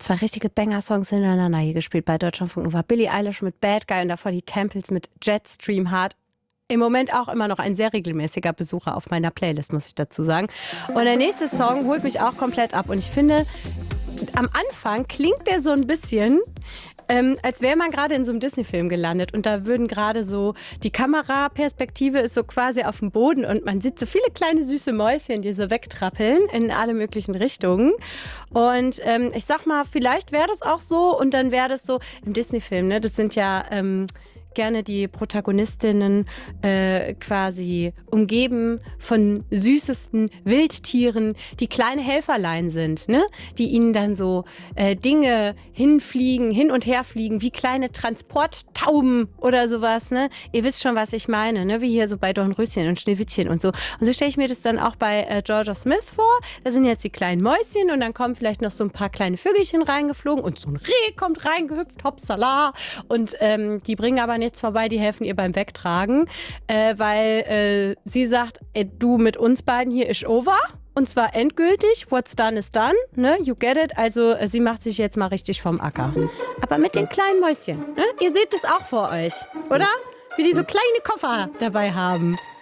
2 richtige Banger-Songs hintereinander hier gespielt bei Deutschlandfunk Nova. Billie Eilish mit Bad Guy und davor die Temples mit Jetstream Heart. Im Moment auch immer noch ein sehr regelmäßiger Besucher auf meiner Playlist, muss ich dazu sagen. Und der nächste Song holt mich auch komplett ab. Und ich finde, am Anfang klingt der so ein bisschen, als wäre man gerade in so einem Disney-Film gelandet. Und da würden gerade so, die Kameraperspektive ist so quasi auf dem Boden und man sieht so viele kleine süße Mäuschen, die so wegtrappeln in alle möglichen Richtungen. Und ich sag mal, vielleicht wäre das auch so und dann wäre das so im Disney-Film, ne? Das sind ja gerne die Protagonistinnen quasi umgeben von süßesten Wildtieren, die kleine Helferlein sind, ne? Die ihnen dann so Dinge hinfliegen, hin und her fliegen, wie kleine Transporttauben oder sowas. Ne? Ihr wisst schon, was ich meine, ne? Wie hier so bei Dornröschen und Schneewittchen und so. Und so stelle ich mir das dann auch bei Georgia Smith vor. Da sind jetzt die kleinen Mäuschen und dann kommen vielleicht noch so ein paar kleine Vögelchen reingeflogen und so ein Reh kommt reingehüpft, hoppsala. Und die bringen aber nichts vorbei, die helfen ihr beim Wegtragen, weil sie sagt, du mit uns beiden hier ist over. Und zwar endgültig, what's done is done, ne? You get it. Also sie macht sich jetzt mal richtig vom Acker. Aber mit den kleinen Mäuschen, ne? Ihr seht es auch vor euch, oder? Wie die so kleine Koffer dabei haben.